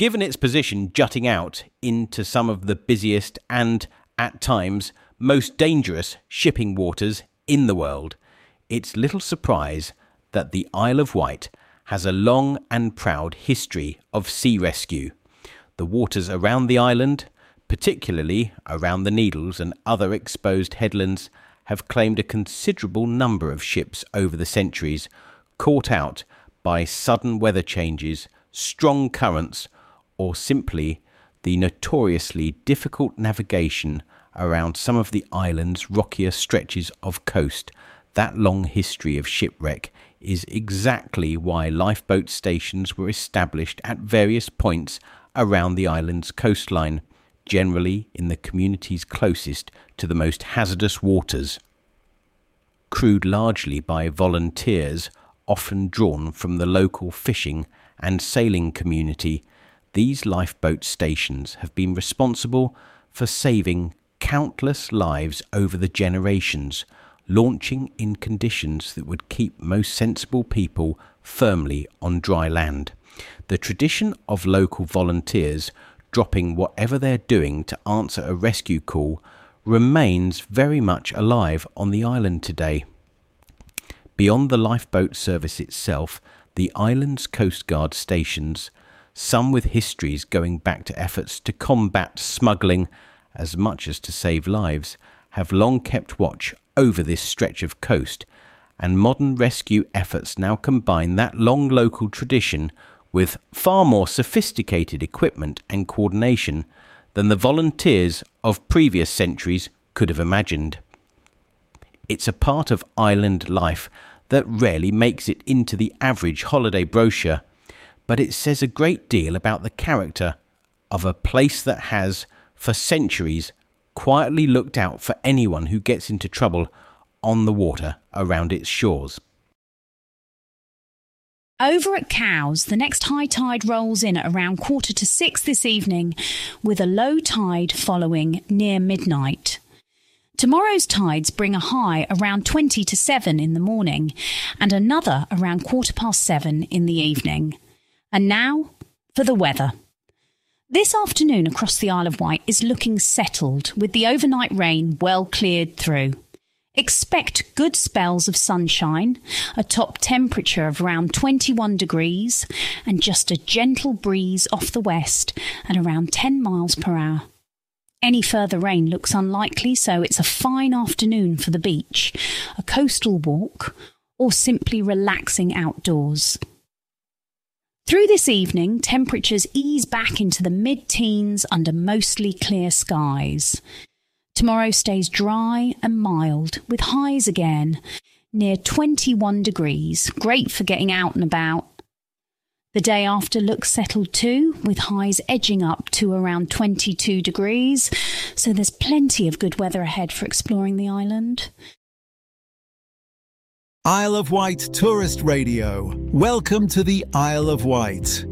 Given its position jutting out into some of the busiest and, at times, most dangerous shipping waters in the world, it's little surprise that the Isle of Wight has a long and proud history of sea rescue. The waters around the island, particularly around the Needles and other exposed headlands, have claimed a considerable number of ships over the centuries, caught out by sudden weather changes, strong currents, or simply the notoriously difficult navigation around some of the island's rockier stretches of coast. That long history of shipwreck is exactly why lifeboat stations were established at various points around the island's coastline, generally in the communities closest to the most hazardous waters. Crewed largely by volunteers, often drawn from the local fishing and sailing community, these lifeboat stations have been responsible for saving countless lives over the generations, launching in conditions that would keep most sensible people firmly on dry land. The tradition of local volunteers dropping whatever they're doing to answer a rescue call remains very much alive on the island today. Beyond the lifeboat service itself, the island's Coast Guard stations, some with histories going back to efforts to combat smuggling as much as to save lives, have long kept watch over this stretch of coast, and modern rescue efforts now combine that long local tradition with far more sophisticated equipment and coordination than the volunteers of previous centuries could have imagined. It's a part of island life that rarely makes it into the average holiday brochure, but it says a great deal about the character of a place that has, for centuries, quietly looked out for anyone who gets into trouble on the water around its shores. Over at Cowes, the next high tide rolls in at around 5:45 this evening, with a low tide following near midnight. Tomorrow's tides bring a high around 20 to 7 in the morning and another around 7:15 in the evening. And now for the weather. This afternoon across the Isle of Wight is looking settled, with the overnight rain well cleared through. Expect good spells of sunshine, a top temperature of around 21 degrees, and just a gentle breeze off the west at around 10 miles per hour. Any further rain looks unlikely, so it's a fine afternoon for the beach, a coastal walk, or simply relaxing outdoors. Through this evening, temperatures ease back into the mid-teens under mostly clear skies. Tomorrow stays dry and mild, with highs again near 21 degrees, great for getting out and about. The day after looks settled too, with highs edging up to around 22 degrees, so there's plenty of good weather ahead for exploring the island. Isle of Wight Tourist Radio. Welcome to the Isle of Wight.